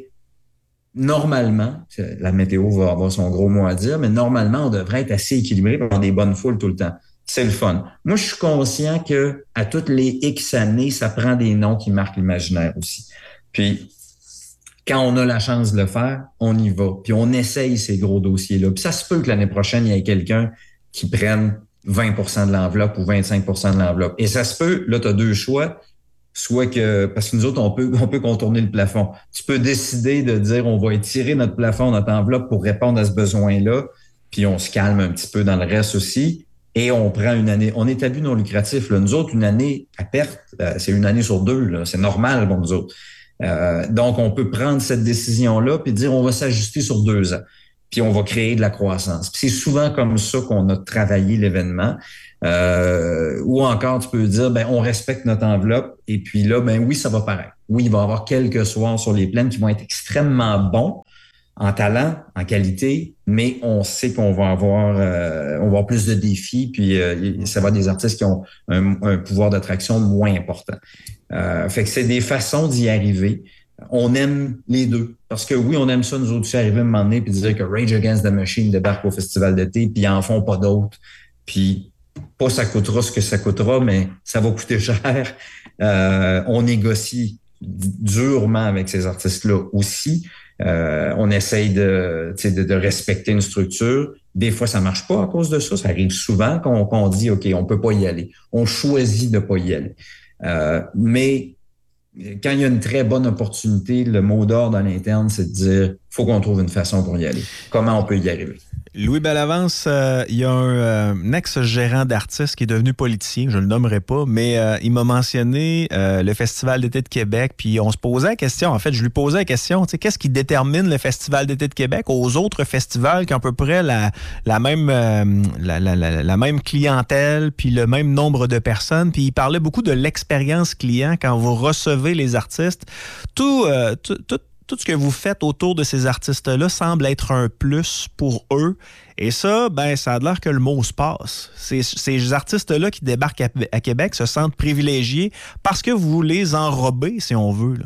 normalement, la météo va avoir son gros mot à dire, mais normalement, on devrait être assez équilibré pour avoir des bonnes foules tout le temps. C'est le fun. Moi, je suis conscient que à toutes les X années, ça prend des noms qui marquent l'imaginaire aussi. Puis, quand on a la chance de le faire, on y va. Puis on essaye ces gros dossiers-là. Puis ça se peut que l'année prochaine, il y ait quelqu'un qui prenne vingt pour cent de l'enveloppe ou vingt-cinq pour cent de l'enveloppe. Et ça se peut, là, tu as deux choix. Soit que, parce que nous autres, on peut, on peut contourner le plafond. Tu peux décider de dire, on va étirer notre plafond, notre enveloppe pour répondre à ce besoin-là. Puis on se calme un petit peu dans le reste aussi. Et on prend une année. On est à but non lucratif. Là. Nous autres, une année à perte, euh, c'est une année sur deux. Là. C'est normal pour nous autres. Euh, donc, on peut prendre cette décision-là puis dire on va s'ajuster sur deux ans, puis on va créer de la croissance. Puis c'est souvent comme ça qu'on a travaillé l'événement. Euh, ou encore, tu peux dire ben on respecte notre enveloppe et puis là, ben oui, ça va paraître. Oui, il va y avoir quelques soirs sur les plaines qui vont être extrêmement bons en talent, en qualité, mais on sait qu'on va avoir, euh, on va avoir plus de défis, puis euh, ça va être des artistes qui ont un, un pouvoir d'attraction moins important. Euh, fait que c'est des façons d'y arriver. On aime les deux. Parce que oui, on aime ça, nous autres, aussi, arriver à un moment donné puis dire que Rage Against the Machine débarque au festival d'été, puis ils en font pas d'autres. Puis pas ça coûtera ce que ça coûtera, mais ça va coûter cher. Euh, on négocie durement avec ces artistes-là aussi. Euh, on essaye de, de, de respecter une structure. Des fois, ça marche pas à cause de ça. Ça arrive souvent qu'on, qu'on dit, OK, on peut pas y aller. On choisit de pas y aller. Euh, mais quand il y a une très bonne opportunité, le mot d'ordre à l'interne, c'est de dire faut qu'on trouve une façon pour y aller. Comment on peut y arriver? Louis Bellavance, euh, il y a un, euh, un ex-gérant d'artistes qui est devenu politicien, je ne le nommerai pas, mais euh, il m'a mentionné euh, le Festival d'été de Québec, puis on se posait la question, en fait, je lui posais la question, tu sais, qu'est-ce qui détermine le Festival d'été de Québec aux autres festivals qui ont à peu près la, la, même, euh, la, la, la, la même clientèle, puis le même nombre de personnes, puis il parlait beaucoup de l'expérience client quand vous recevez les artistes. Tout, euh, tout, tout Tout ce que vous faites autour de ces artistes-là semble être un plus pour eux. Et ça, ben, ça a l'air que le mot se passe. Ces, ces artistes-là qui débarquent à, à Québec se sentent privilégiés parce que vous les enrobez, si on veut, là.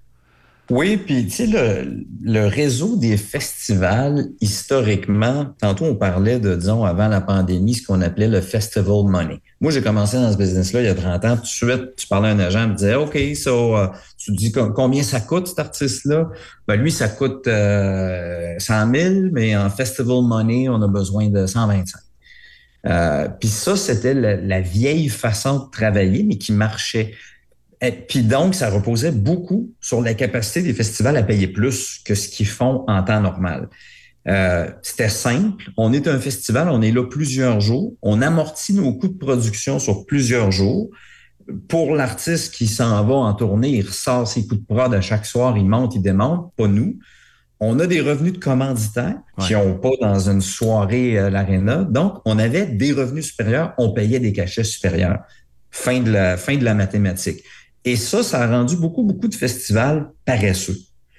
Oui, puis tu sais, le, le réseau des festivals, historiquement, tantôt on parlait de, disons, avant la pandémie, ce qu'on appelait le festival money. Moi, j'ai commencé dans ce business-là il y a trente ans. Tout de suite, tu parlais à un agent, il me disait, OK, so, uh, tu te dis combien ça coûte, cet artiste-là? Ben lui, ça coûte euh, cent mille, mais en festival money, on a besoin de cent vingt-cinq. Euh, puis ça, c'était la, la vieille façon de travailler, mais qui marchait. Et puis donc, ça reposait beaucoup sur la capacité des festivals à payer plus que ce qu'ils font en temps normal. Euh, c'était simple. On est un festival, on est là plusieurs jours. On amortit nos coûts de production sur plusieurs jours. Pour l'artiste qui s'en va en tournée, il ressort ses coups de prod à chaque soir, il monte, il démonte, pas nous. On a des revenus de commanditaires ouais. qui n'ont pas dans une soirée à l'Arena. Donc, on avait des revenus supérieurs, on payait des cachets supérieurs. Fin de la, fin de la mathématique. Et ça, ça a rendu beaucoup, beaucoup de festivals paresseux.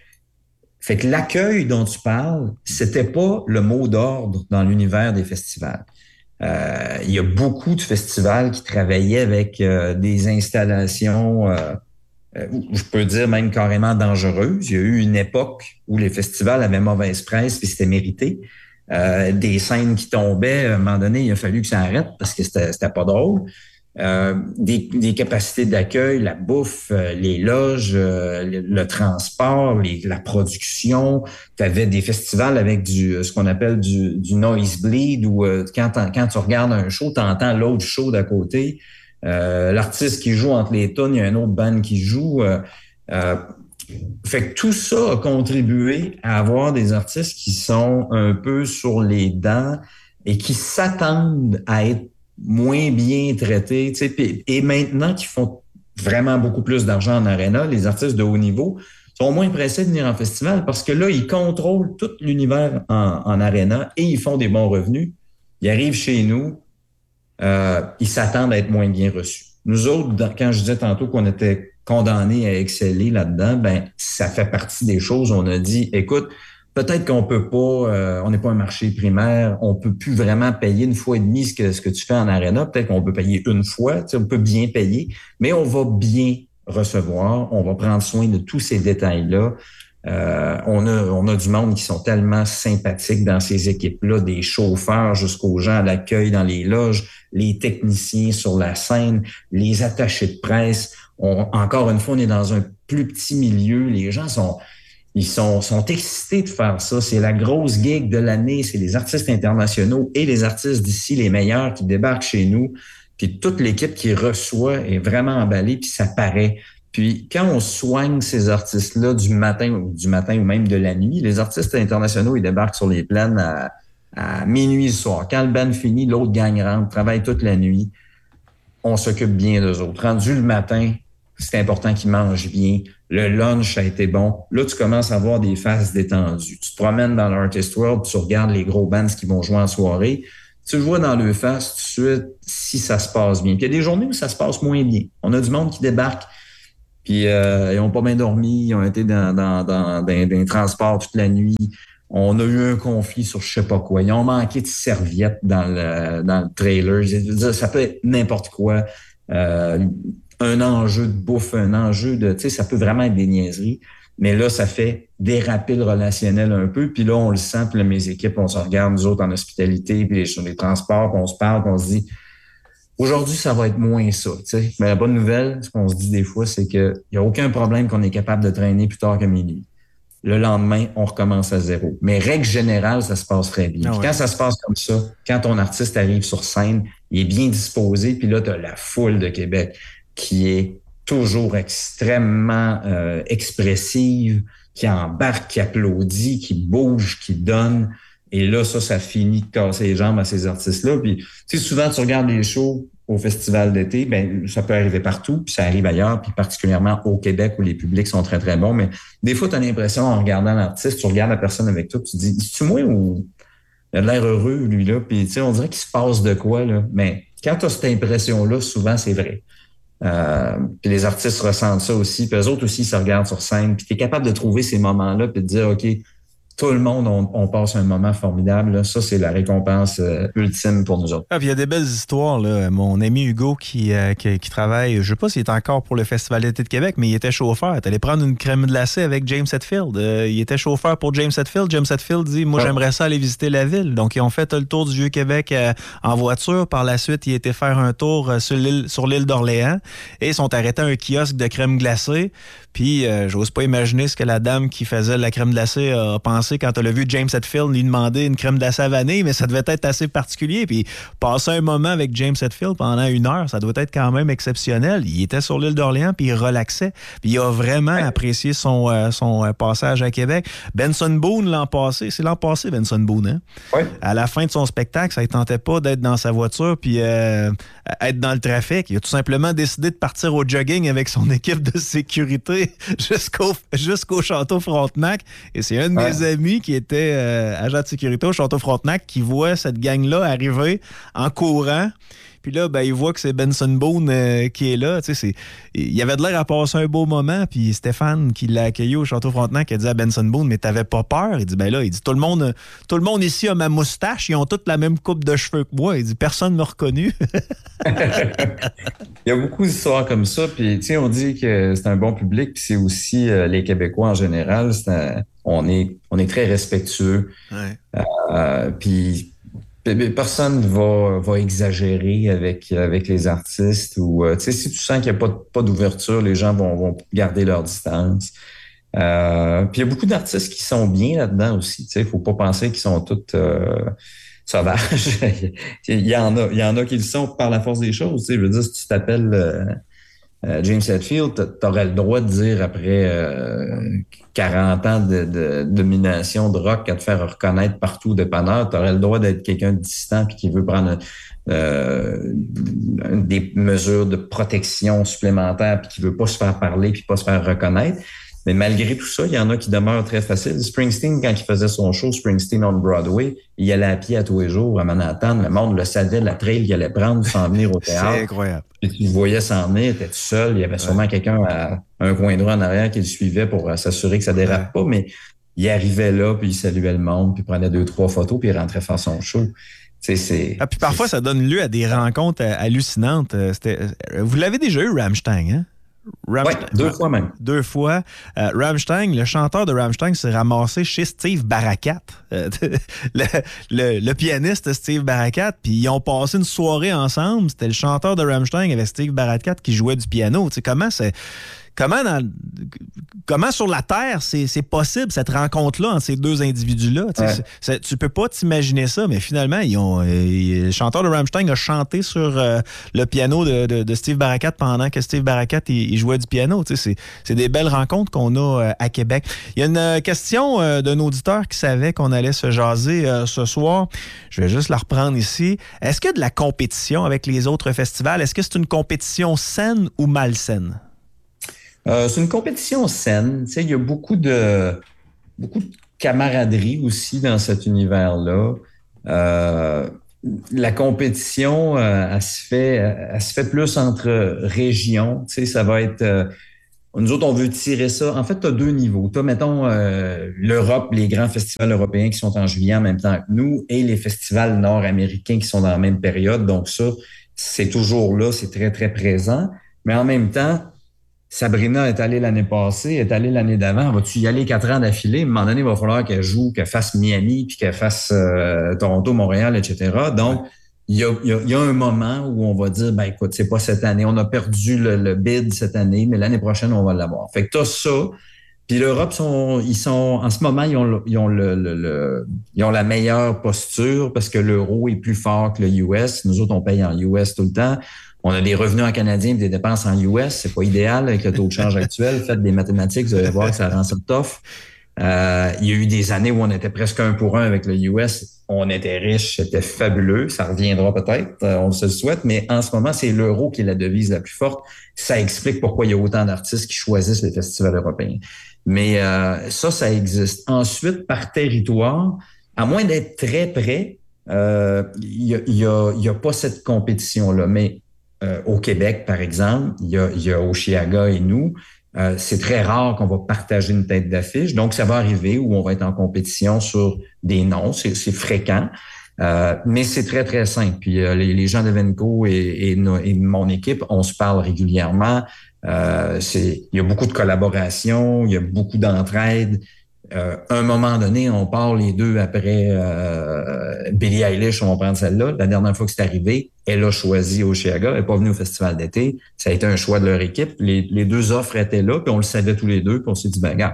Fait que l'accueil dont tu parles, c'était pas le mot d'ordre dans l'univers des festivals. Euh, il y a beaucoup de festivals qui travaillaient avec euh, des installations, euh, euh, je peux dire même carrément dangereuses. Il y a eu une époque où les festivals avaient mauvaise presse puis c'était mérité. Euh, des scènes qui tombaient, à un moment donné, il a fallu que ça arrête parce que c'était, c'était pas drôle. Euh, des, des capacités d'accueil, la bouffe, euh, les loges, euh, le, le transport, les, la production. Tu avais des festivals avec du ce qu'on appelle du, du nosebleed où euh, quand, quand tu regardes un show, tu entends l'autre show d'à côté. Euh, l'artiste qui joue entre les tunes, il y a un autre band qui joue. Euh, euh, fait que tout ça a contribué à avoir des artistes qui sont un peu sur les dents et qui s'attendent à être moins bien traités, tu sais, et maintenant qu'ils font vraiment beaucoup plus d'argent en aréna, les artistes de haut niveau sont moins pressés de venir en festival parce que là, ils contrôlent tout l'univers en, en aréna et ils font des bons revenus. Ils arrivent chez nous, euh, ils s'attendent à être moins bien reçus. Nous autres, dans, quand je disais tantôt qu'on était condamnés à exceller là-dedans, ben ça fait partie des choses. On a dit, écoute, peut-être qu'on peut pas, euh, on n'est pas un marché primaire, on peut plus vraiment payer une fois et demie ce que, ce que tu fais en aréna. Peut-être qu'on peut payer une fois, tu sais, on peut bien payer, mais on va bien recevoir, on va prendre soin de tous ces détails-là. Euh, on a, on a du monde qui sont tellement sympathiques dans ces équipes-là, des chauffeurs jusqu'aux gens à l'accueil dans les loges, les techniciens sur la scène, les attachés de presse. On, encore une fois, on est dans un plus petit milieu, les gens sont... Ils sont, sont excités de faire ça. C'est la grosse gig de l'année. C'est les artistes internationaux et les artistes d'ici, les meilleurs, qui débarquent chez nous. Puis toute l'équipe qui reçoit est vraiment emballée, puis ça paraît. Puis quand on soigne ces artistes-là du matin ou du matin ou même de la nuit, les artistes internationaux, ils débarquent sur les plaines à, à minuit le soir. Quand le band finit, l'autre gang rentre, travaille toute la nuit. On s'occupe bien d'eux autres. Rendu le matin, c'est important qu'ils mangent bien. Le lunch a été bon. Là, tu commences à avoir des faces détendues. Tu te promènes dans l'Artist World, tu regardes les gros bands qui vont jouer en soirée. Tu vois dans le face tout de suite si ça se passe bien. Puis il y a des journées où ça se passe moins bien. On a du monde qui débarque, puis euh, ils ont pas bien dormi, ils ont été dans, dans, dans, dans, dans les transports toute la nuit. On a eu un conflit sur je sais pas quoi. Ils ont manqué de serviettes dans le, dans le trailer. Je veux dire, ça peut être n'importe quoi. Euh, un enjeu de bouffe, un enjeu de... Tu sais, ça peut vraiment être des niaiseries. Mais là, ça fait déraper le relationnel un peu. Puis là, on le sent. Puis là, mes équipes, on se regarde, nous autres, en hospitalité, puis sur les transports, puis on se parle, puis on se dit, aujourd'hui, ça va être moins ça. Tu sais. Mais la bonne nouvelle, ce qu'on se dit des fois, c'est qu'il n'y a aucun problème qu'on est capable de traîner plus tard que minuit. Le lendemain, on recommence à zéro. Mais règle générale, ça se passe très bien. Ah ouais. Quand ça se passe comme ça, quand ton artiste arrive sur scène, il est bien disposé, puis là, tu as la foule de Québec qui est toujours extrêmement euh, expressive, qui embarque, qui applaudit, qui bouge, qui donne. Et là, ça, ça finit de casser les jambes à ces artistes-là. Puis, tu sais, souvent, tu regardes les shows au festival d'été, ben ça peut arriver partout, puis ça arrive ailleurs, puis particulièrement au Québec où les publics sont très, très bons. Mais des fois, tu as l'impression, en regardant l'artiste, tu regardes la personne avec toi, puis tu te dis, c'est-tu moi ou il a de l'air heureux, lui-là? Puis, tu sais, on dirait qu'il se passe de quoi, là. Mais quand tu as cette impression-là, souvent, c'est vrai. Euh, puis les artistes ressentent ça aussi, puis eux autres aussi se regardent sur scène, puis tu es capable de trouver ces moments-là, puis de dire, OK, tout le monde, on, on passe un moment formidable. Là. Ça, c'est la récompense euh, ultime pour nous autres. Ah, puis il y a des belles histoires. Là. Mon ami Hugo qui, euh, qui, qui travaille, je ne sais pas s'il est encore pour le Festival d'été de Québec, mais il était chauffeur. Tu allais prendre une crème glacée avec James Hetfield. Euh, il était chauffeur pour James Hetfield. James Hetfield dit, moi, ah. j'aimerais ça aller visiter la ville. Donc, ils ont fait le tour du Vieux-Québec euh, en voiture. Par la suite, ils étaient faire un tour euh, sur, l'île, sur l'île d'Orléans et ils sont arrêtés à un kiosque de crème glacée. Puis, euh, j'ose pas imaginer ce que la dame qui faisait la crème glacée a pensé penser quand elle a vu James Hetfield lui demander une crème glacée à vanille, mais ça devait être assez particulier. Puis passer un moment avec James Hetfield pendant une heure, ça doit être quand même exceptionnel. Il était sur l'île d'Orléans, puis il relaxait. Puis il a vraiment ouais. apprécié son, euh, son passage à Québec. Benson Boone, l'an passé, c'est l'an passé, Benson Boone, hein? Ouais. À la fin de son spectacle, ça ne tentait pas d'être dans sa voiture puis euh, être dans le trafic. Il a tout simplement décidé de partir au jogging avec son équipe de sécurité jusqu'au, jusqu'au Château Frontenac. Et c'est un de ouais. mes amis qui était euh, agent de sécurité au Château Frontenac qui voit cette gang-là arriver en courant. Puis là, ben, il voit que c'est Benson Boone euh, qui est là. Tu sais, c'est... Il avait de l'air à passer un beau moment. Puis Stéphane, qui l'a accueilli au Château Frontenac, a dit à Benson Boone, mais t'avais pas peur? Il dit, ben là, il dit, tout le monde, tout le monde ici a ma moustache. Ils ont toutes la même coupe de cheveux que moi. Il dit, personne ne m'a reconnu. Il y a beaucoup d'histoires comme ça. Puis, tu sais, on dit que c'est un bon public. Puis c'est aussi euh, les Québécois en général. C'est un... on, est, on est très respectueux. Ouais. Euh, puis... Personne va, va exagérer avec, avec les artistes ou euh, tu sais, si tu sens qu'il n'y a pas, pas d'ouverture, les gens vont, vont garder leur distance. Euh, puis il y a beaucoup d'artistes qui sont bien là-dedans aussi. Tu sais, il faut pas penser qu'ils sont tous euh, sauvages. il y en a, il y en a qui le sont par la force des choses. Tu sais, je veux dire, si tu t'appelles euh, euh, James Hetfield, tu aurais le droit de dire après euh, quarante ans de, de domination de rock à te faire reconnaître partout dépanneur, tu aurais le droit d'être quelqu'un de distant puis qui veut prendre euh, des mesures de protection supplémentaires puis qui veut pas se faire parler puis pas se faire reconnaître. Mais malgré tout ça, il y en a qui demeurent très faciles. Springsteen, quand il faisait son show Springsteen on Broadway, il allait à pied à tous les jours à Manhattan. Le monde le savait, la trail qu'il allait prendre sans venir au théâtre. C'est incroyable. Puis tu le voyais s'en venir, il était tout seul. Il y avait sûrement ouais. quelqu'un à un coin droit en arrière qui le suivait pour s'assurer que ça dérape ouais. pas. Mais il arrivait là, puis il saluait le monde, puis il prenait deux, trois photos, puis il rentrait faire son show. C'est, c'est, ah, puis parfois, c'est... ça donne lieu à des rencontres hallucinantes. C'était... Vous l'avez déjà eu, Rammstein, hein? Oui, deux fois même. Deux fois. Euh, Rammstein, le chanteur de Rammstein s'est ramassé chez Steve Barakat, euh, le, le, le pianiste Steve Barakat, puis ils ont passé une soirée ensemble. C'était le chanteur de Rammstein avec Steve Barakat qui jouait du piano. Tu sais, comment c'est... Comment, dans, comment sur la Terre c'est, c'est possible, cette rencontre-là entre ces deux individus-là? Ouais. C'est, c'est, tu peux pas t'imaginer ça, mais finalement, ils ont, euh, le chanteur de Rammstein a chanté sur euh, le piano de, de, de Steve Barakat pendant que Steve Barakat il, il jouait du piano. C'est, c'est des belles rencontres qu'on a euh, à Québec. Il y a une euh, question euh, d'un auditeur qui savait qu'on allait se jaser euh, ce soir. Je vais juste la reprendre ici. Est-ce qu'il y a de la compétition avec les autres festivals? Est-ce que c'est une compétition saine ou malsaine? Euh, c'est une compétition saine. Tu sais, il y a beaucoup de beaucoup de camaraderie aussi dans cet univers-là. Euh, la compétition, euh, elle se fait, elle se fait plus entre régions. Tu sais, ça va être. Euh, nous autres, on veut tirer ça. En fait, tu as deux niveaux. Tu as, mettons, euh, l'Europe, les grands festivals européens qui sont en juillet en même temps que nous, et les festivals nord-américains qui sont dans la même période. Donc ça, c'est toujours là, c'est très, très présent. Mais en même temps, Sabrina est allée l'année passée, est allée l'année d'avant. Va-tu y aller quatre ans d'affilée? À un moment donné, il va falloir qu'elle joue, qu'elle fasse Miami, puis qu'elle fasse euh, Toronto, Montréal, et cetera. Donc, il y a, y, a, y a un moment où on va dire, ben écoute, c'est pas cette année. On a perdu le, le bid cette année, mais l'année prochaine, on va l'avoir. Fait que t'as ça. Puis l'Europe, sont, ils sont en ce moment, ils ont, ils ont, le, le, le, ils ont la meilleure posture parce que l'euro est plus fort que le U S. Nous autres, on paye en U S tout le temps. On a des revenus en canadien et des dépenses en U S. C'est pas idéal avec le taux de change actuel. Faites des mathématiques, vous allez voir que ça rend ça tough. Euh, il y a eu des années où on était presque un pour un avec le U S. On était riche, c'était fabuleux. Ça reviendra peut-être, on se le souhaite. Mais en ce moment, c'est l'euro qui est la devise la plus forte. Ça explique pourquoi il y a autant d'artistes qui choisissent les festivals européens. Mais euh, ça, ça existe. Ensuite, par territoire, à moins d'être très près, euh, il y a, il y a, il y a pas cette compétition-là. Mais Euh, au Québec, par exemple, il y a, il y a Osheaga et nous. Euh, c'est très rare qu'on va partager une tête d'affiche. Donc, ça va arriver où on va être en compétition sur des noms. C'est, c'est fréquent, euh, mais c'est très, très simple. Puis, euh, les, les gens d'Evenco et, et, et mon équipe, on se parle régulièrement. Euh, c'est, il y a beaucoup de collaboration, il y a beaucoup d'entraide. Euh, à un moment donné, on part les deux après euh, Billie Eilish, on va prendre celle-là. La dernière fois que c'est arrivé, elle a choisi Osheaga, elle n'est pas venue au festival d'été. Ça a été un choix de leur équipe. Les, les deux offres étaient là, puis on le savait tous les deux, puis on s'est dit, ben regarde,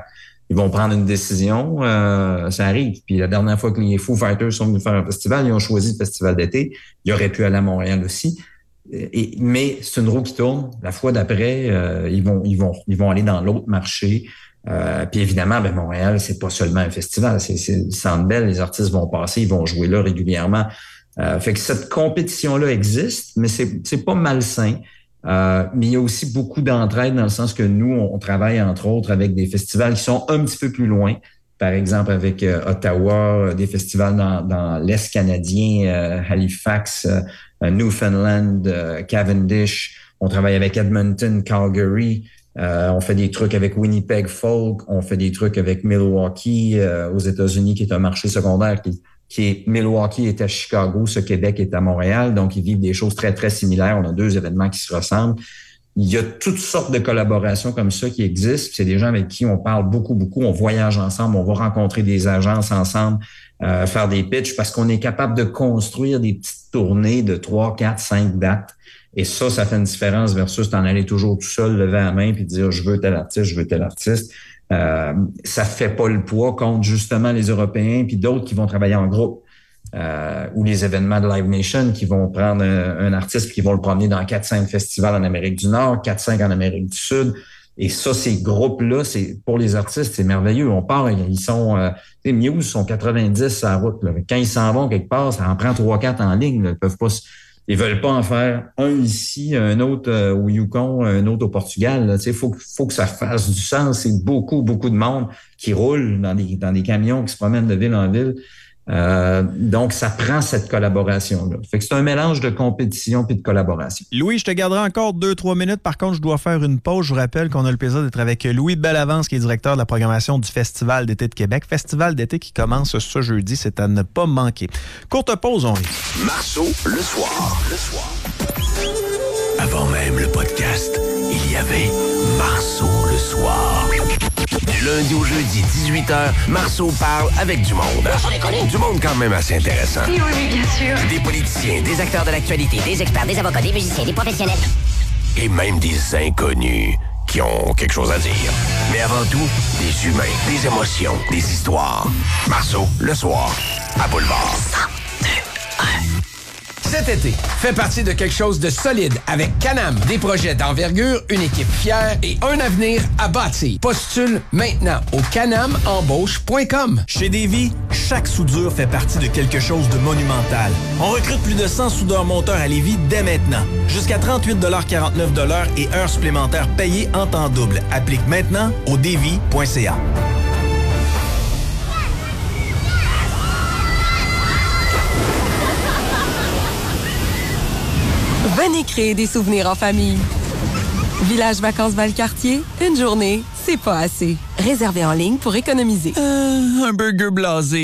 ils vont prendre une décision, euh, ça arrive. Puis la dernière fois que les Foo Fighters sont venus faire un festival, ils ont choisi le festival d'été. Ils auraient pu aller à Montréal aussi. Et, mais c'est une roue qui tourne. La fois d'après, euh, ils vont, ils vont, ils vont aller dans l'autre marché. Euh, puis évidemment, ben Montréal, c'est pas seulement un festival, c'est, c'est le Centre Bell. Les artistes vont passer, ils vont jouer là régulièrement. Euh, fait que cette compétition-là existe, mais c'est, c'est pas malsain. Euh, mais il y a aussi beaucoup d'entraide dans le sens que nous, on travaille entre autres avec des festivals qui sont un petit peu plus loin. Par exemple, avec euh, Ottawa, des festivals dans, dans l'Est canadien, euh, Halifax, euh, Newfoundland, euh, Cavendish. On travaille avec Edmonton, Calgary. Euh, on fait des trucs avec Winnipeg Folk. On fait des trucs avec Milwaukee euh, aux États-Unis, qui est un marché secondaire qui, qui est Milwaukee est à Chicago, ce Québec est à Montréal. Donc, ils vivent des choses très, très similaires. On a deux événements qui se ressemblent. Il y a toutes sortes de collaborations comme ça qui existent. C'est des gens avec qui on parle beaucoup, beaucoup. On voyage ensemble, on va rencontrer des agences ensemble, euh, faire des pitchs parce qu'on est capable de construire des petites tournées de trois, quatre, cinq dates. Et ça, ça fait une différence versus t'en aller toujours tout seul, lever la main puis dire « je veux tel artiste, je veux tel artiste ». Euh, ça fait pas le poids contre justement les Européens puis d'autres qui vont travailler en groupe. Euh, ou les événements de Live Nation qui vont prendre un, un artiste et qui vont le promener dans quatre cinq festivals en Amérique du Nord, quatre cinq en Amérique du Sud. Et ça, ces groupes-là, c'est pour les artistes, c'est merveilleux. On part, ils sont... Euh, les Muse sont quatre-vingt-dix à la route. Là. Quand ils s'en vont quelque part, ça en prend trois quatre en ligne. Là. Ils peuvent pas... Ils veulent pas en faire un ici, un autre euh, au Yukon, un autre au Portugal. Il faut, faut que ça fasse du sens. C'est beaucoup, beaucoup de monde qui roule dans des, dans des camions, qui se promènent de ville en ville. Euh, donc, ça prend cette collaboration-là. Fait que c'est un mélange de compétition puis de collaboration. Louis, je te garderai encore deux, trois minutes. Par contre, je dois faire une pause. Je vous rappelle qu'on a le plaisir d'être avec Louis Bellavance, qui est directeur de la programmation du Festival d'été de Québec. Festival d'été qui commence ce jeudi. C'est à ne pas manquer. Courte pause, on y. Marceau, le soir. Le soir. Avant même le podcast, il y avait Marceau, le soir. Du lundi au jeudi, dix-huit heures, Marceau parle avec du monde. Du monde quand même assez intéressant. Oui, oui, bien sûr. Des politiciens, Des acteurs de l'actualité, des experts, des avocats, des musiciens, des professionnels. et même des inconnus qui ont quelque chose à dire. Mais avant tout, des humains, des émotions, des histoires. Marceau, le soir, à Boulevard. Cet été, fais partie de quelque chose de solide avec Canam. Des projets d'envergure, une équipe fière et un avenir à bâtir. Postule maintenant au canam embauche point com. Chez Davy, chaque soudure fait partie de quelque chose de monumental. On recrute plus de cent soudeurs-monteurs à Lévis dès maintenant. Jusqu'à trente-huit quarante-neuf et heures supplémentaires payées en temps double. Applique maintenant au davy point c a. Venez créer des souvenirs en famille. Village Vacances Valcartier, une journée, c'est pas assez. Réservez en ligne pour économiser. Euh, un burger blasé.